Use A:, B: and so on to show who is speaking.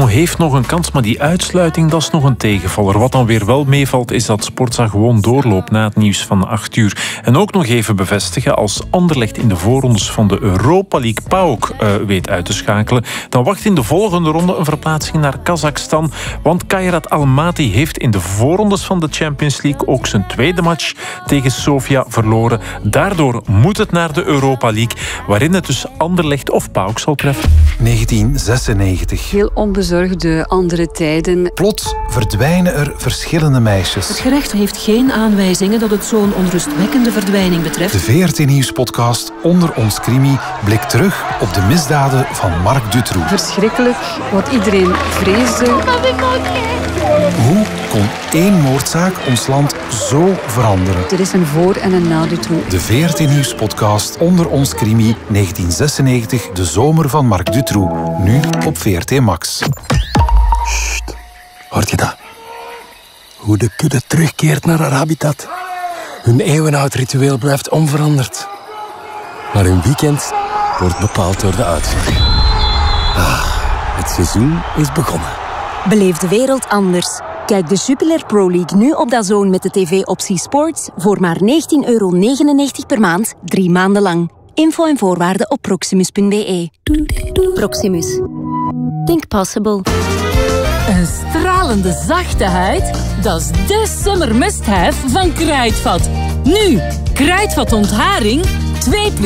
A: Lyon heeft nog een kans, maar die uitsluiting, dat is nog een tegenvaller. Wat dan weer wel meevalt, is dat Sporza gewoon doorloopt na het nieuws van 8 uur. En ook nog even bevestigen, als Anderlecht in de voorrondes van de Europa League PAOK weet uit te schakelen, dan wacht in de volgende ronde een verplaatsing naar Kazachstan. Want Kairat Almaty heeft in de voorrondes van de Champions League ook zijn tweede match tegen Sofia verloren. Daardoor moet het naar de Europa League, waarin het dus Anderlecht of PAOK zal treffen.
B: 1996.
C: Heel onbezorgde andere tijden.
B: Plots verdwijnen er verschillende meisjes.
D: Het gerecht heeft geen aanwijzingen dat het zo'n onrustwekkende verdwijning betreft.
B: De VRT Nieuws-podcast Onder ons Crimi blikt terug op de misdaden van Marc Dutroux.
C: Verschrikkelijk, wat iedereen vreesde.
B: Hoe kon één moordzaak ons land zo veranderen?
C: Er is een voor- en een na Dutroux.
B: De VRT Nieuws-podcast Onder ons Crimi 1996, de zomer van Marc Dutroux. Nu op VRT Max.
E: Sst, hoort je dat? Hoe de kudde terugkeert naar haar habitat. Hun eeuwenoud ritueel blijft onveranderd. Maar hun weekend wordt bepaald door de uitslag. Het seizoen is begonnen.
F: Beleef de wereld anders. Kijk de Jupiler Pro League nu op DAZN met de tv-optie Sports voor maar €19,99 per maand, 3 maanden lang. Info en voorwaarden op proximus.be. Proximus. Think possible.
G: Een stralende zachte huid, dat is de summer must-have van Kruidvat. Nu, Kruidvat ontharing, 2